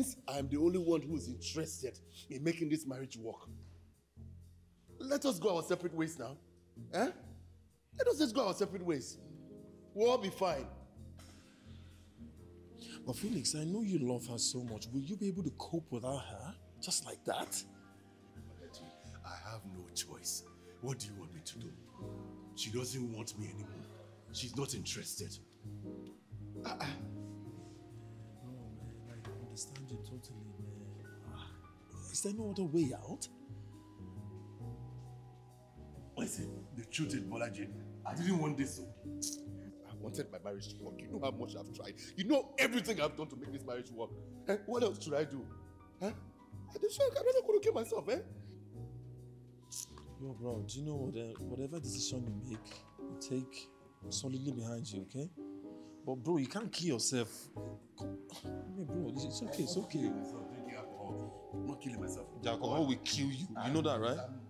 since I'm the only one who is interested in making this marriage work, let us go our separate ways now. Eh? Let us just go our separate ways. We'll all be fine. But Felix, I know you love her so much. Will you be able to cope without her? Just like that? I have no choice. What do you want me to do? She doesn't want me anymore. She's not interested. No, man. I understand you totally, man. Is there no other way out? Listen, the truth is, Bolaji, I didn't want this so. I wanted my marriage to work. You know how much I've tried. You know everything I've done to make this marriage work. Eh? What else should I do? Eh? I'm not going to kill myself, eh? Yo, bro, do you know what? Whatever decision you make, you take solidly behind you, okay? But bro, you can't kill yourself. Hey, bro, it's okay, it's okay. I'm not killing myself. The alcohol will kill you. You know that, right?